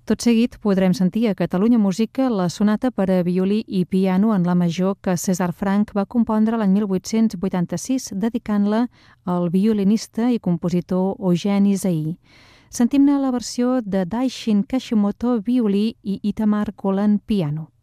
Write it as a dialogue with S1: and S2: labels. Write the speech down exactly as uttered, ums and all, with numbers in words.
S1: Tot seguit podrem sentir a Catalunya Música la sonata per a violí i piano en la major que César Franck va compondre l'any mil vuit-cents vuitanta-sis, dedicant-la al violinista i compositor Eugeni Zahí. Sentim-ne la versió de Daishin Kashimoto, violí, i Itamar Kolan, piano.